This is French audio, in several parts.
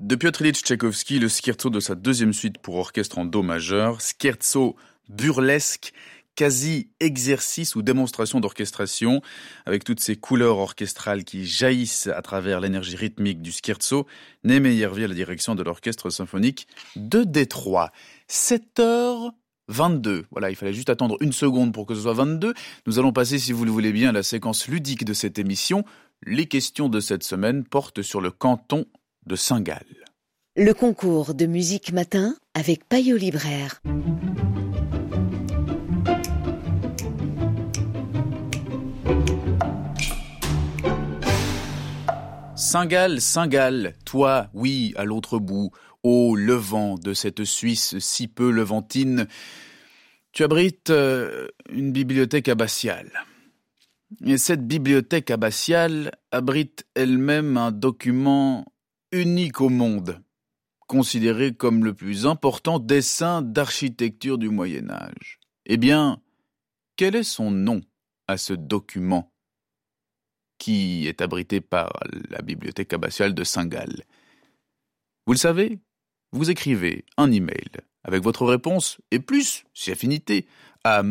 De Piotr Ilyich Tchaïkovski, le scherzo de sa deuxième suite pour orchestre en do majeur, scherzo burlesque, quasi-exercice ou démonstration d'orchestration, avec toutes ces couleurs orchestrales qui jaillissent à travers l'énergie rythmique du scherzo, Némé Yervi à la direction de l'orchestre symphonique de Détroit. 7h22. Voilà, il fallait juste attendre une seconde pour que ce soit 22. Nous allons passer, si vous le voulez bien, à la séquence ludique de cette émission. Les questions de cette semaine portent sur le canton de Saint-Gall. Le concours de musique matin avec Payot Libraire. Saint-Gall, Saint-Gall, toi, oui, à l'autre bout, ô levant de cette Suisse si peu levantine, tu abrites une bibliothèque abbatiale. Et cette bibliothèque abbatiale abrite elle-même un document unique au monde, considéré comme le plus important dessin d'architecture du Moyen-Âge. Eh bien, quel est son nom à ce document qui est abrité par la bibliothèque abbatiale de Saint-Gall? Vous le savez? Vous écrivez un email avec votre réponse et plus, si affinité, à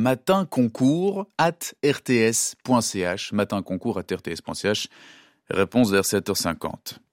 matinconcours@rts.ch, matinconcours@rts.ch, réponse vers 7h50.